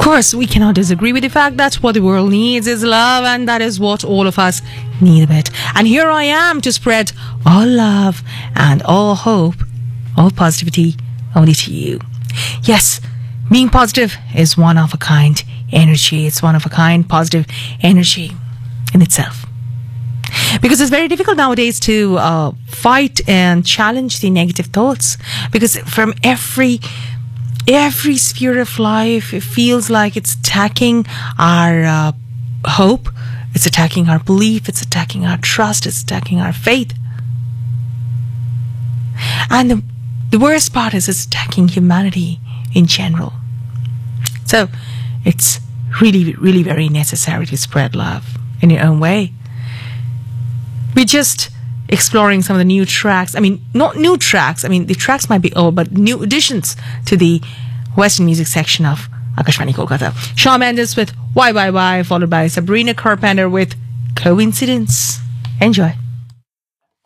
course, we cannot disagree with the fact that what the world needs is love, and that is what all of us need a bit. And here I am to spread all love and all hope, all positivity only to you. Yes, being positive is one of a kind energy. It's one of a kind positive energy in itself. Because it's very difficult nowadays to fight and challenge the negative thoughts, because from every sphere of life, it feels like it's attacking our hope, it's attacking our belief, it's attacking our trust, it's attacking our faith. And the worst part is it's attacking humanity in general. So it's really, really very necessary to spread love in your own way. We're just exploring some of the new tracks. I mean, not new tracks. I mean, the tracks might be old, but new additions to the Western music section of Akashvani Kolkata. Shawn Mendes with Why, followed by Sabrina Carpenter with Coincidence. Enjoy.